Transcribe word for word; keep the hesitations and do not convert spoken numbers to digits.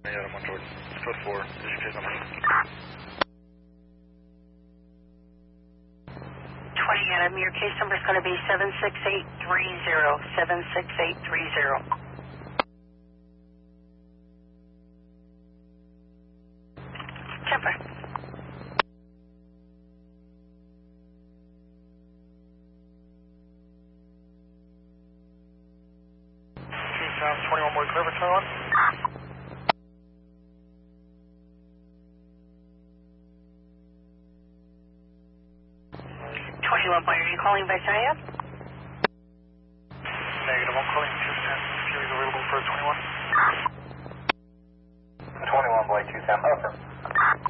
Yeah, I'm on Jordan. Code four, is your case number? twenty Adam, your case number is going to be seven six eight three zero, seven six eight three zero. Temper. Sounds twenty-one more clear for twenty-one. twenty-one Boyer, are you calling by Syed? Negative, I'm calling two ten. Fury's available for twenty-one. twenty-one, Blake two ten, upper.